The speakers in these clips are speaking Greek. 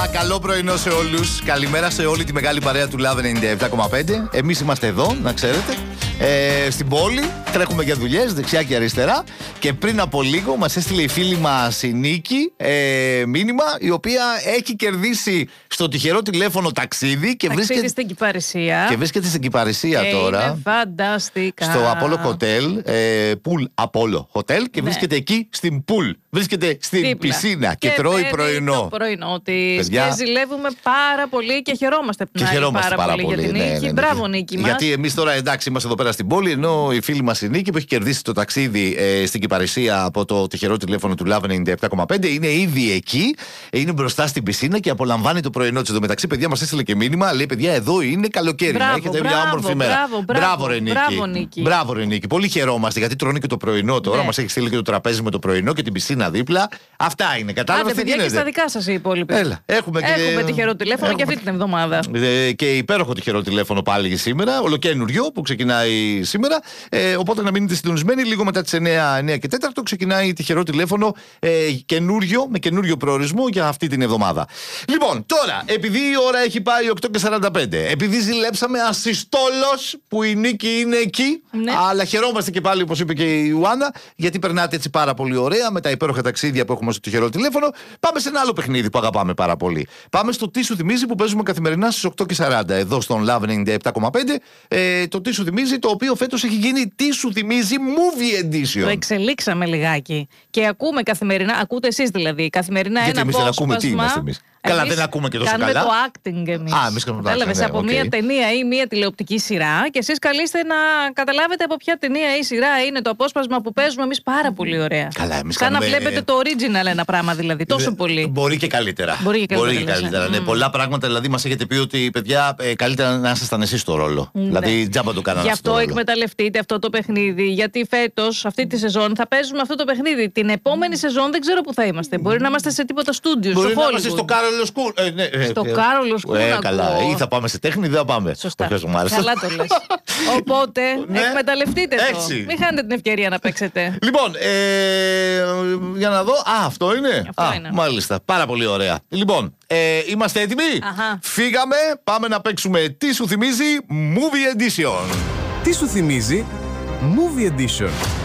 Καλό πρωινό σε όλους. Καλημέρα σε όλη τη μεγάλη παρέα του Love 97,5. Εμείς είμαστε εδώ, να ξέρετε. Στην πόλη, τρέχουμε για δουλειές δεξιά και αριστερά. Και πριν από λίγο μας έστειλε η φίλη μας η Νίκη μήνυμα, η οποία έχει κερδίσει στο τυχερό τηλέφωνο ταξίδι και βρίσκεται στην Κυπαρισία. Και βρίσκεται στην Κυπαρισία τώρα. Είναι φανταστικά. Στο Apollo Hotel, Pool Apollo Hotel, και βρίσκεται εκεί στην pool. Βρίσκεται στην δίπλα. Πισίνα και τρώει πρωινό. Το πρωινό της. Και ζηλεύουμε πάρα πολύ και χαιρόμαστε πάρα πολύ για την Νίκη. Ναι. Μπράβο, Νίκη μας. Γιατί εμείς τώρα εντάξει είμαστε εδώ πέρα στην πόλη, ενώ η φίλη μας η Νίκη που έχει κερδίσει το ταξίδι στην Κυπαρισία από το τυχερό τηλέφωνο του Love 97,5 είναι ήδη εκεί, είναι μπροστά στην πισίνα και απολαμβάνει το πρωινό της. Εδώ μεταξύ, παιδιά, μας έστειλε και μήνυμα, λέει: παιδιά, εδώ είναι καλοκαίρι. Να έχετε μια όμορφη μέρα. Μπράβο, Νίκη. Μπράβο, Νίκη. Πολύ χαιρόμαστε γιατί τρώνε και το πρωινό τώρα. Ναι. Μας έχει στείλει και το τραπέζι με το πρωινό και την πισίνα δίπλα. Αυτά είναι. Κατάλαβες τι γίνεται. Και στα δικά σας οι υπόλοιποι. Έχουμε τυχερό τηλέφωνο και αυτή την εβδομάδα. Και υπέροχο τυχερό τηλέφωνο πάλι σήμερα, ολοκαίνουριο που ξεκινάει σήμερα. Οπότε να μείνετε συντονισμένοι. Λίγο μετά τις 9 και 4 ξεκινάει τυχερό τηλέφωνο καινούριο, με καινούριο προορισμό για αυτή την εβδομάδα. Λοιπόν, τώρα, επειδή η ώρα έχει πάει 8:45, επειδή ζηλέψαμε ασυστόλως που η Νίκη είναι εκεί, ναι. Αλλά χαιρόμαστε και πάλι, όπως είπε και η Ιωάννα, γιατί περνάτε έτσι πάρα πολύ ωραία με τα υπέροχα ταξίδια που έχουμε στο τυχερό τηλέφωνο. Πάμε σε ένα άλλο παιχνίδι που αγαπάμε πάρα πολύ. Πάμε στο Τι σου θυμίζει που παίζουμε καθημερινά στις 8:40 εδώ στον Love 97,5. Το Τι σου θυμίζει, το οποίο φέτος έχει γίνει Τι σου θυμίζει Movie Edition. Το εξελίξαμε λιγάκι. Και ακούμε καθημερινά, ακούτε εσείς δηλαδή, καθημερινά γιατί ένα απόσπασμα. Γιατί εμείς δεν ακούμε, τι είμαστε εμείς. Καλά, δεν ακούμε και τόσο καλά. Κάνουμε το acting εμείς. Εμείς κάνουμε το acting. Ναι, από μια ταινία ή μια τηλεοπτική σειρά και εσείς καλείστε να καταλάβετε από ποια ταινία ή σειρά είναι το απόσπασμα που παίζουμε εμείς πάρα πολύ ωραία. Καλά, εμείς σαν κάνουμε... να βλέπετε το original ένα πράγμα δηλαδή, τόσο πολύ. Μπορεί και καλύτερα. Μπορεί και καλύτερα. Ναι, πολλά πράγματα δηλαδή μας έχετε πει ότι παιδιά καλύτερα να ήσασταν εσείς στο ρόλο. Ναι. Δηλαδή τζάμπα το κάνανε. Γι' αυτό εκμεταλλευτείτε αυτό το παιχνίδι. Γιατί φέτος, αυτή τη σεζόν, θα παίζουμε αυτό το παιχνίδι. Την επόμενη σεζόν δεν ξέρω που θα είμαστε. Μπορεί να είμαστε σε τίποτα στούντιο. Μπορεί να είμαστε στο Κάρολο Σκούν. Στο Κάρολο Σκούν. Καλά. Ή θα πάμε σε τέχνη ή δεν θα πάμε. Σωστά. Καλά το λες. Οπότε εκμεταλλευτείτε το. Μην χάνετε την ευκαιρία να παίξετε. Λοιπόν, για να δω. Αυτό είναι. Αυτό είναι. Μάλιστα. Πάρα πολύ ωραία. Λοιπόν, είμαστε έτοιμοι. Φύγαμε. Πάμε να παίξουμε Τι σου θυμίζει Movie Edition. Τι σου θυμίζει Movie Edition.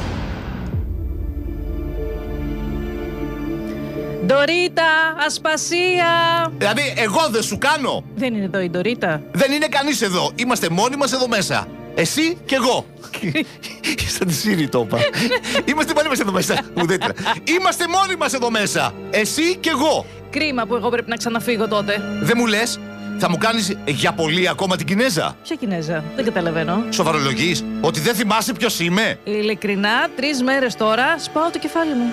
Ντορίτα, Ασπασία. Δηλαδή, εγώ δεν σου κάνω. Δεν είναι εδώ η Ντορίτα. Δεν είναι κανείς εδώ. Είμαστε μόνοι μας εδώ μέσα. Εσύ και εγώ. Σαν τη Σύρη το είπα. Είμαστε μόνοι μας εδώ μέσα. Ουδέτερα. Είμαστε μόνοι μας εδώ μέσα. Εσύ και εγώ. Κρίμα που εγώ πρέπει να ξαναφύγω τότε. Δεν μου λες, θα μου κάνεις για πολύ ακόμα την Κινέζα. Ποια Κινέζα, δεν καταλαβαίνω. Σοβαρολογείς ότι δεν θυμάσαι ποιος είμαι. Ειλικρινά, 3 μέρες τώρα σπάω το κεφάλι μου.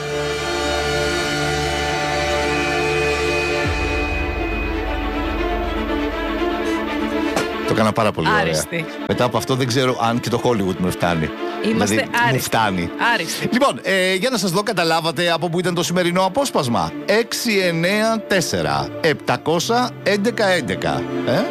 Το έκανα πάρα πολύ άριστη. Ωραία. Μετά από αυτό δεν ξέρω αν και το Hollywood με φτάνει. Είμαστε δηλαδή, άριστοι. μου φτάνει. Άριστοι. Λοιπόν, για να σας δω, καταλάβατε από πού ήταν το σημερινό απόσπασμα. 694 700 1111.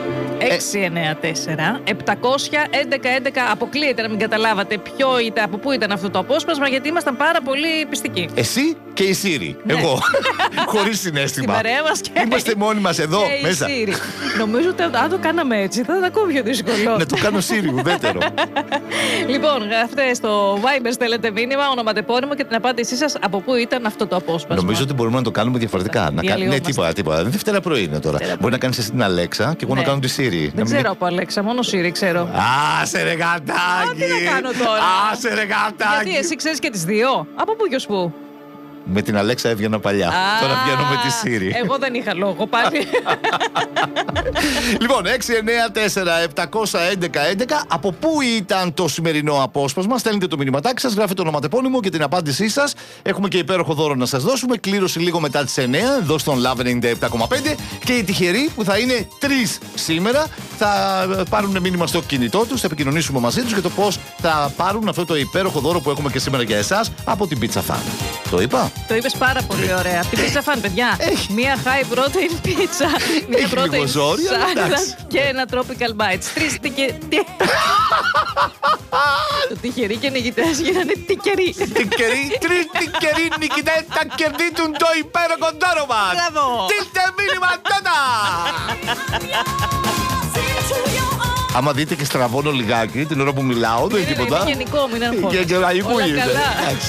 694 700 1111. Αποκλείεται να μην καταλάβατε από πού ήταν αυτό το απόσπασμα, γιατί ήμασταν πάρα πολύ πιστικοί. Εσύ και η Σύρη. Ναι. Εγώ. Χωρίς συναίσθημα. Στην παρέα μας και... Είμαστε μόνοι μας εδώ και μέσα. Νομίζω ότι αν το κάναμε έτσι θα ήταν ακόμα πιο δύσκολο. Να το κάνω Σύρη, ουδέτερο. Λοιπόν, γραφτέ στο Viber, στέλνετε μήνυμα, ονοματεπώνυμο και την απάντησή σας από πού ήταν αυτό το απόσπασμα. Νομίζω ότι μπορούμε να το κάνουμε διαφορετικά. Ναι, τίποτα. Δευτέρα πρωί είναι τώρα. Μπορεί να κάνεις εσύ την Αλέξα και εγώ να κάνω τη Σύρη. Δεν ξέρω από Αλέξα, μόνο Σύρη ξέρω. Άσε ρε γατάκι! Τι να κάνω τώρα? Άσε ρε γατάκι! Γιατί εσύ ξέρεις και τις δύο? Από πού και ως πού? Με την Αλέξα έβγαινα παλιά. Τώρα βγαίνω με τη Σύρη. Εγώ δεν είχα λόγο πάλι. Λοιπόν, 694 700 1111. Από πού ήταν το σημερινό απόσπασμα? Στέλνετε το μηνυματάκι σας, γράφετε το ονοματεπώνυμο και την απάντησή σας. Έχουμε και υπέροχο δώρο να σας δώσουμε. Κλήρωση λίγο μετά τις 9 εδώ στον Love 97,5. Και οι τυχεροί που θα είναι 3 σήμερα θα πάρουν μήνυμα στο κινητό τους. Θα επικοινωνήσουμε μαζί τους για το πώς θα πάρουν αυτό το υπέροχο δώρο που έχουμε και σήμερα για εσάς από την Pizza Fan. Το είπα? Το είπες πάρα πολύ ωραία. Την Pizza Fan, παιδιά. Μία high protein pizza. Μία protein salad και ένα tropical bites. 3 Το τυχεροί και νικητές γίνανε τικεροί. Τρεις τικεροί νικητές θα κερδίσουν το υπέροχο δώρο μας. Μπράβο. Στείλτε μήνυμα τώρα. Άμα δείτε και στραβώνω λιγάκι την ώρα που μιλάω, δεν είναι τίποτα. Είναι γενικό, μην αγχώνεσαι. Και Όλα ακούγεται. καλά.